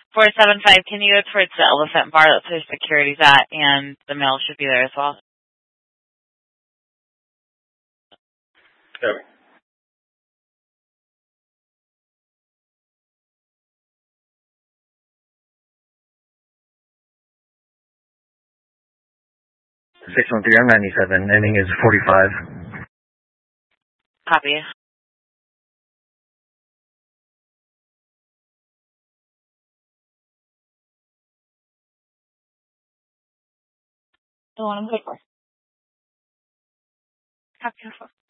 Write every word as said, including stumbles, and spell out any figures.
four seven five, can you go towards the elephant bar? That's where security's at, and the mail should be there as well. Okay. six one three, I'm ninety-seven. Ending is forty-five. Copy. The one I'm good for. Copy.